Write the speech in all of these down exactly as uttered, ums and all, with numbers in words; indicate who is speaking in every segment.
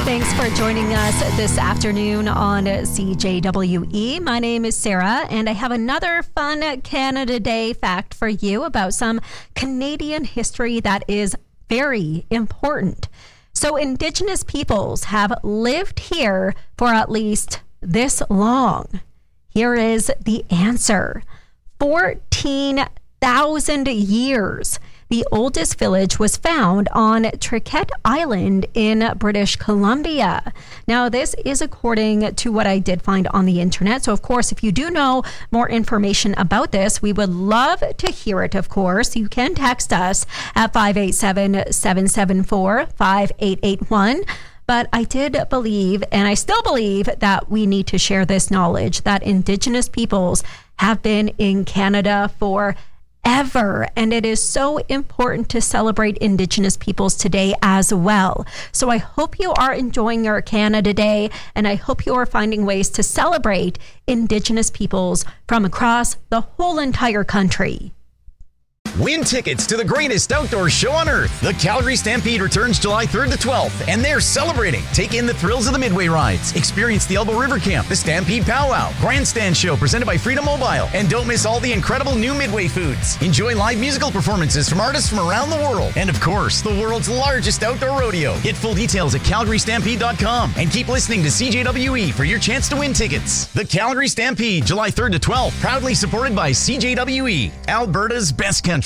Speaker 1: Thanks for joining us this afternoon on C J W E. My name is Sarah, and I have another fun Canada Day fact for you about some Canadian history that is very important. So Indigenous peoples have lived here for at least this long. Here is the answer. fourteen thousand years. The oldest village was found on Triquet Island in British Columbia. Now, this is according to what I did find on the internet. So, of course, if you do know more information about this, we would love to hear it, of course. You can text us at five eight seven, seven seven four, five eight eight one. But I did believe, and I still believe, that we need to share this knowledge that Indigenous peoples have been in Canada for ever, and it is so important to celebrate Indigenous peoples today as well. So I hope you are enjoying your Canada Day, and I hope you are finding ways to celebrate Indigenous peoples from across the whole entire country.
Speaker 2: Win tickets to the greatest outdoor show on earth. The Calgary Stampede returns July third to twelfth, and they're celebrating. Take in the thrills of the Midway rides. Experience the Elbow River Camp, the Stampede Powwow, Grandstand Show presented by Freedom Mobile, and don't miss all the incredible new Midway foods. Enjoy live musical performances from artists from around the world, and of course, the world's largest outdoor rodeo. Get full details at calgary stampede dot com, and keep listening to C J W E for your chance to win tickets. The Calgary Stampede, July third to twelfth, proudly supported by C J W E, Alberta's best country.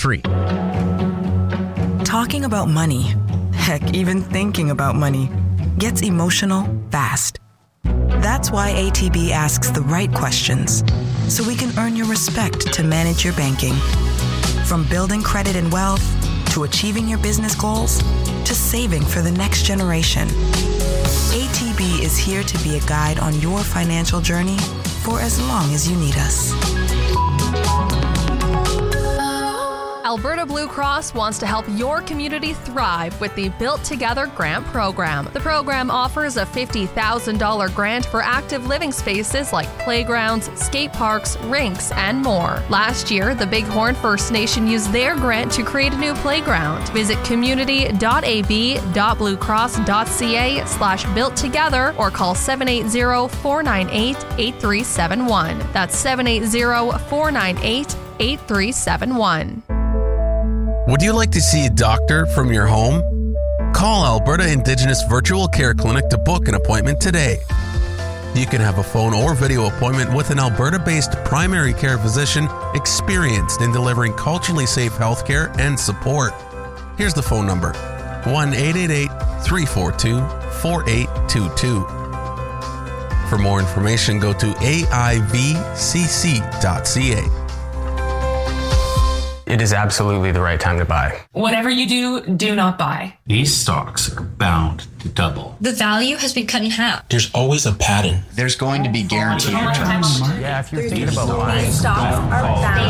Speaker 3: Talking about money, heck, even thinking about money, gets emotional fast. That's why A T B asks the right questions, so we can earn your respect to manage your banking. From building credit and wealth, to achieving your business goals, to saving for the next generation. A T B is here to be a guide on your financial journey for as long as you need us.
Speaker 4: Alberta Blue Cross wants to help your community thrive with the Built Together Grant Program. The program offers a fifty thousand dollars grant for active living spaces like playgrounds, skate parks, rinks, and more. Last year, the Bighorn First Nation used their grant to create a new playground. Visit community.ab.bluecross.ca slash built together or call seven eight zero, four nine eight, eight three seven one. That's seven eight zero, four nine eight, eight three seven one.
Speaker 5: Would you like to see a doctor from your home? Call Alberta Indigenous Virtual Care Clinic to book an appointment today. You can have a phone or video appointment with an Alberta-based primary care physician experienced in delivering culturally safe healthcare and support. Here's the phone number, one eight eight eight, three four two, four eight two two. For more information, go to A I V C C dot C A.
Speaker 6: It is absolutely the right time to buy.
Speaker 7: Whatever you do, do not buy.
Speaker 8: These stocks are bound to double.
Speaker 9: The value has been cut in half.
Speaker 10: There's always a pattern.
Speaker 11: There's going to be guaranteed returns.
Speaker 6: Yeah, if you're thinking about buying.
Speaker 12: Stocks are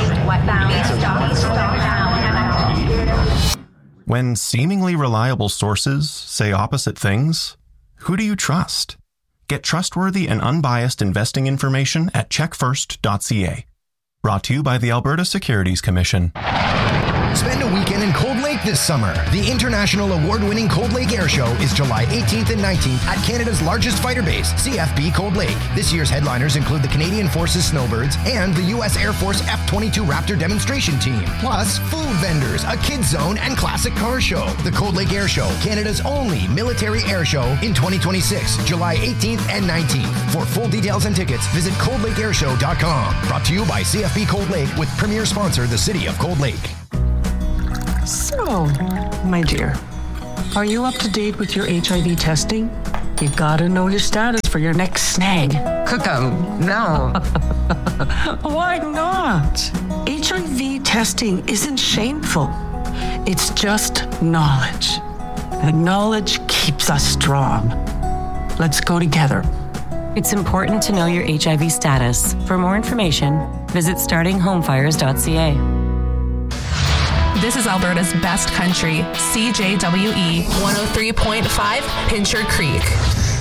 Speaker 12: bound.
Speaker 13: When seemingly reliable sources say opposite things, who do you trust? Get trustworthy and unbiased investing information at check first dot c a. Brought to you by the Alberta Securities Commission.
Speaker 14: Spend a weekend in Cold Lake this summer. The international award-winning Cold Lake Air Show is July eighteenth and nineteenth at Canada's largest fighter base, C F B Cold Lake. This year's headliners include the Canadian Forces Snowbirds and the U S Air Force F twenty-two Raptor demonstration team. Plus, food vendors, a kids zone, and classic car show. The Cold Lake Air Show, Canada's only military air show in twenty twenty-six, July eighteenth and nineteenth. For full details and tickets, visit cold lake air show dot com. Brought to you by C F B Cold Lake with premier sponsor, the City of Cold Lake.
Speaker 15: So, my dear, are you up to date with your H I V testing? You gotta know your status for your next snag.
Speaker 3: Cookum, no.
Speaker 15: Why not? H I V testing isn't shameful. It's just knowledge. And knowledge keeps us strong. Let's go together.
Speaker 16: It's important to know your H I V status. For more information, visit starting home fires dot c a.
Speaker 4: This is Alberta's best country, C J W E one oh three point five, Pincher Creek.